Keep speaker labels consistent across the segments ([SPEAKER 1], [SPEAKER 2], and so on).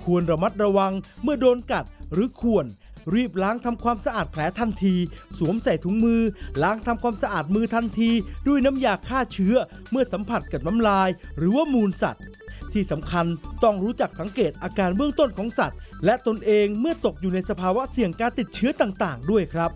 [SPEAKER 1] ควรระมัดระวังเมื่อโดนกัดหรือข่วนรีบล้างทำความสะอาดแผลทันทีสวมใส่ถุงมือล้างทำความสะอาดมือทันทีด้วยน้ำยาฆ่าเชื้อเมื่อสัมผัสกับน้ำลายหรือว่ามูลสัตว์ที่สำคัญต้องรู้จักสังเกตอาการเบื้องต้นของสัตว์และตนเองเมื่อตกอยู่ในสภาวะเสี่ยงการติดเชื้อต่างๆด้วยครับ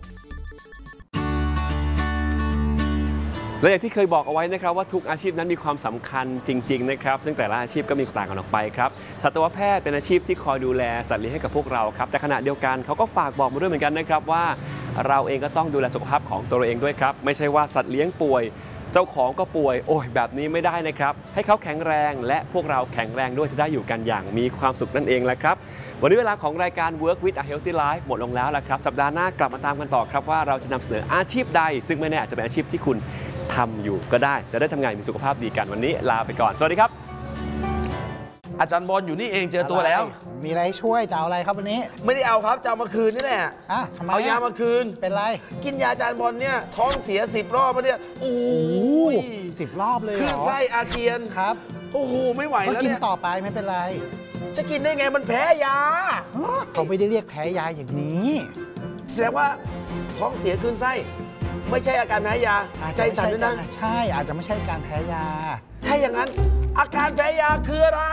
[SPEAKER 2] และอย่างที่เคยบอกเอาไว้นะครับว่าทุกอาชีพนั้นมีความสำคัญจริงๆนะครับซึ่งแต่ละอาชีพก็มีต่างกันออกไปครับสัตวแพทย์เป็นอาชีพที่คอยดูแลสัตว์เลี้ยงให้กับพวกเราครับแต่ขณะเดียวกันเขาก็ฝากบอกมาด้วยเหมือนกันนะครับว่าเราเองก็ต้องดูแลสุขภาพของตัวเราเองด้วยครับไม่ใช่ว่าสัตว์เลี้ยงป่วยเจ้าของก็ป่วยโอ้ยแบบนี้ไม่ได้นะครับให้เขาแข็งแรงและพวกเราแข็งแรงด้วยจะได้อยู่กันอย่างมีความสุขนั่นเองแหละครับวันนี้เวลาของรายการ Work with a Healthy Life หมดลงแล้วละครับสัปดาห์หน้ากลับมาตามกันต่อครับว่าเราจะนำเสนออาชีพใดซึ่งไม่แน่อาจจะเป็นอาชีพที่คุณทำอยู่ก็ได้จะได้ทำงานมีสุขภาพดีกันวันนี้ลาไปก่อนสวัสดีครับ
[SPEAKER 3] อาจารย์บอลอยู่นี่เองเจอตัวแล้ว
[SPEAKER 4] มีอะไรช่วยจะเอาอะไรครับวันนี้
[SPEAKER 3] ไม่ได้เอาครับจะเอามาคืนนี่แหละ
[SPEAKER 4] ทำไม
[SPEAKER 3] เอายามาคืน
[SPEAKER 4] เป็นไร
[SPEAKER 3] กินยาอาจารย์บอลเนี่ยท้องเสีย10 รอบมาเนี่ยโอ้ย
[SPEAKER 4] 10 รอบเลยเหรอ
[SPEAKER 3] ขึ้นไส้อาเจียน
[SPEAKER 4] ครับ
[SPEAKER 3] โอ้โหไม่ไหวแล้ว
[SPEAKER 4] เนี่ยก็กินต่อไปไม่เป็นไร
[SPEAKER 3] จะกินได้ไงมันแพ้ยา
[SPEAKER 4] เขาไม่ได้เรียกแพ้ยาอย่างนี้
[SPEAKER 3] แสดงว่าท้องเสียขึ้นไส้ไม่ใช่อาการแพ้ยาใจสั่นด้วยนะ
[SPEAKER 4] ใช่อาจจะไม่ใช่การแพ้ยา
[SPEAKER 3] ถ้าอย่างนั้นอาการแพ้ยาคืออะไร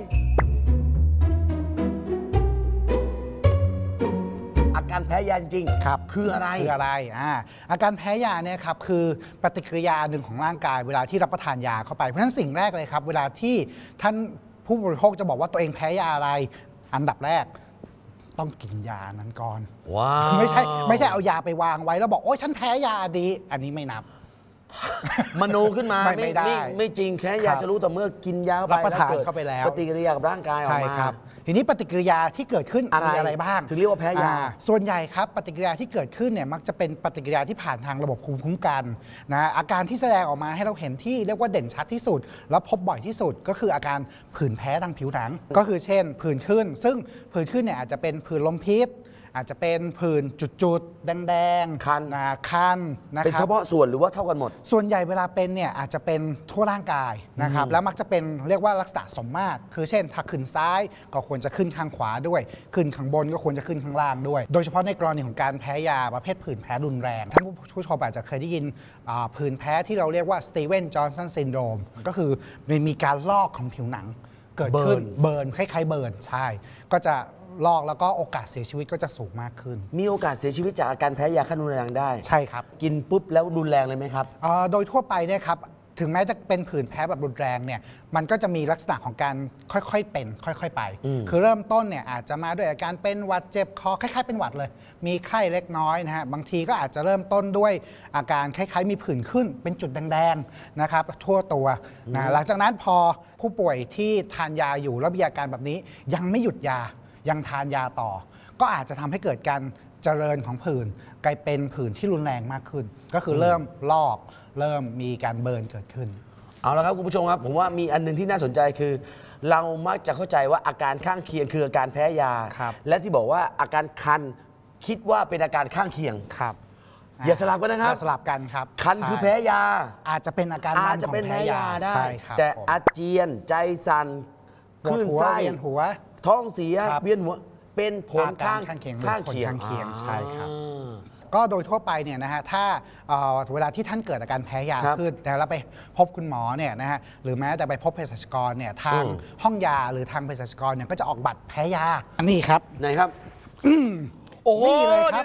[SPEAKER 3] อาการแพ้ยาจริง
[SPEAKER 4] ครับ
[SPEAKER 3] คืออะไร
[SPEAKER 4] อาการแพ้ยาเนี่ยครับคือปฏิกิริยาหนึ่งของร่างกายเวลาที่รับประทานยาเข้าไปเพราะฉะนั้นสิ่งแรกเลยครับเวลาที่ท่านผู้บริโภคจะบอกว่าตัวเองแพ้ยาอะไรอันดับแรกต้องกินยานั้นก่อน
[SPEAKER 3] ว้าว
[SPEAKER 4] ไม่ใช่เอายาไปวางไว้แล้วบอกโอ้ยฉันแพ้ยาดีอันนี้ไม่นับ
[SPEAKER 3] มโนขึ้นมา
[SPEAKER 4] ไม่ได้
[SPEAKER 3] ไม่จริงแพ้ยาจะรู้แต่เมื่อกินยา
[SPEAKER 4] รับประทานเข้าไปแล้ว
[SPEAKER 3] ปฏิกิริยากับร่างกายออกมา
[SPEAKER 4] ทีนี้ปฏิกิริยาที่เกิดขึ้นมีอะไรบ้าง
[SPEAKER 3] ถึงเรียกว่าแพ้ยา
[SPEAKER 4] ส่วนใหญ่ครับปฏิกิริยาที่เกิดขึ้นเนี่ยมักจะเป็นปฏิกิริยาที่ผ่านทางระบบภูมิคุ้มกันนะอาการที่แสดงออกมาให้เราเห็นที่เรียกว่าเด่นชัดที่สุดแล้วพบบ่อยที่สุดก็คืออาการผื่นแพ้ทางผิวหนังก็คือเช่นผื่นขึ้นซึ่งผื่นขึ้นเนี่ยอาจจะเป็นผื่นลมพิษอาจจะเป็นผื่นจุดๆแดงๆ
[SPEAKER 3] คัน
[SPEAKER 4] นะครับ
[SPEAKER 3] เป็นเฉพาะส่วนหรือว่าเท่ากันหมด
[SPEAKER 4] ส่วนใหญ่เวลาเป็นเนี่ยอาจจะเป็นทั่วร่างกายนะครับแล้วมักจะเป็นเรียกว่าลักษณะสมมาตรคือเช่นถ้าขึ้นซ้ายก็ควรจะขึ้นข้างขวาด้วยขึ้นข้างบนก็ควรจะขึ้นข้างล่างด้วยโดยเฉพาะในกรณีของการแพ้ยาประเภทผื่นแพ้รุนแรงท่านผู้ชมอาจจะเคยได้ยินผื่นแพ้ที่เราเรียกว่าสตีเวนจอห์นสันซินโดรมก็คือมีการลอกของผิวหนังเกิดขึ้นเบิร์นคล้ายๆเบิร์นใช่ก็จะลอกแล้วก็โอกาสเสียชีวิตก็จะสูงมากขึ้น
[SPEAKER 3] มีโอกาสเสียชีวิตจากอาการแพ้ยาขั้นรุนแรงได้
[SPEAKER 4] ใช่ครับ
[SPEAKER 3] กินปุ๊บแล้วรุนแรงเลยไหมครับ
[SPEAKER 4] โดยทั่วไปเนี่ยครับถึงแม้จะเป็นผื่นแพ้แบบรุนแรงเนี่ยมันก็จะมีลักษณะของการค่อยๆเป็นค่อยๆไปคือเริ่มต้นเนี่ยอาจจะมาด้วยอาการเป็นหวัดเจ็บคอคล้ายๆเป็นหวัดเลยมีไข้เล็กน้อยนะฮะบางทีก็อาจจะเริ่มต้นด้วยอาการคล้ายๆมีผื่นขึ้นเป็นจุดแดงๆนะครับทั่วตัวนะหลังจากนั้นพอผู้ป่วยที่ทานยาอยู่แล้วมีอาการแบบนี้ยังไม่หยุดยายังทานยาต่อก็อาจจะทำให้เกิดการเจริญของผื่นกลายเป็นผื่นที่รุนแรงมากขึ้นก็คือเริ่มลอกเริ่มมีการเบิร์นเกิดขึ้น
[SPEAKER 3] เอาละครับคุณผู้ชมครับผมว่ามีอันนึงที่น่าสนใจคือเรามักจะเข้าใจว่าอาการข้างเคียงคืออาการแพ้ยาและที่บอกว่าอาการคันคิดว่าเป็นอาการข้างเคียง
[SPEAKER 4] ครับ
[SPEAKER 3] อย่าสลับกันนะครับ
[SPEAKER 4] สลับกันครับ
[SPEAKER 3] คันคือแพ้ยา
[SPEAKER 4] อาจจะเป็นอาการ
[SPEAKER 3] อาจจะเป็นแพ้ยาได้แต่อาเจียนใจสั่นคลื่นไส้
[SPEAKER 4] หัว
[SPEAKER 3] ท้องเสียเวียนหัวเป็นผลข้างเคีย
[SPEAKER 4] งใช่ครับก็โดยทั่วไปเนี่ยนะฮะถ้าเวลาที่ท่านเกิดอาการแพ้ยาขึ้นแต่เราไปพบคุณหมอเนี่ยนะฮะหรือแม้แต่ไปพบเภสัชกรเนี่ยทางห้องยาหรือทางเภสัชกรเนี่ยก็จะออกบัตรแพ้ยาอันนี้ครับ
[SPEAKER 3] ไหนครับโอ้นี่เลยครับ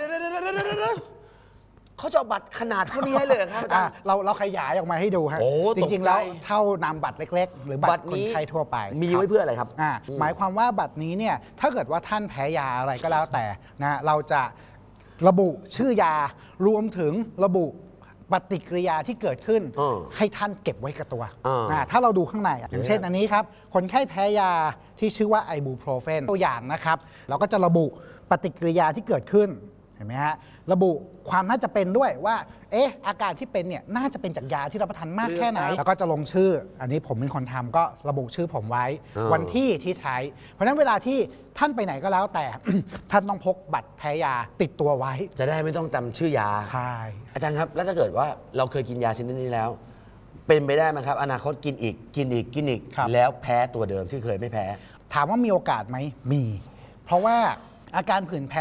[SPEAKER 3] เขาจะบัตรขนาดเท่านี้ให้เลยครับอาจารย์
[SPEAKER 4] เราขยายออกมาให้ดูฮะจริงๆแล้วเท่านามบัตรเล็กๆหรือบัตรคนไข้ทั่วไป
[SPEAKER 3] มีไว้เพื่ออะไรครับ
[SPEAKER 4] หมายความว่าบัตรนี้เนี่ยถ้าเกิดว่าท่านแพ้ยาอะไรก็แล้วแต่นะเราจะระบุชื่อยารวมถึงระบุปฏิกิริยาที่เกิดขึ้นให้ท่านเก็บไว้กับตัวถ้าเราดูข้างในอย่างเช่นอันนี้ครับคนไข้แพ้ยาที่ชื่อว่าไอบูโพรเฟนตัวอย่างนะครับเราก็จะระบุปฏิกิริยาที่เกิดขึ้นเห็นไหมฮะระบุความน่าจะเป็นด้วยว่าอาการที่เป็นเนี่ยน่าจะเป็นจากยาที่รับประทานมากแค่ไหนแล้วก็จะลงชื่ออันนี้ผมเป็นคนทำก็ระบุชื่อผมไว้วันที่ใช้เพราะฉะนั้นเวลาที่ท่านไปไหนก็แล้วแต่ ท่านต้องพกบัตรแพ้ยาติดตัวไว้
[SPEAKER 3] จะได้ไม่ต้องจำชื่อยา
[SPEAKER 4] ใช่
[SPEAKER 3] อาจารย์ครับแล้วถ้าเกิดว่าเราเคยกินยาชนิดนี้แล้วเป็นไปได้ไหมครับอนาคตกินอีกแล้วแพ้ตัวเดิมที่เคยไม่แพ้
[SPEAKER 4] ถามว่ามีโอกาสไหมมี เพราะว่าอาการผื่นแพ้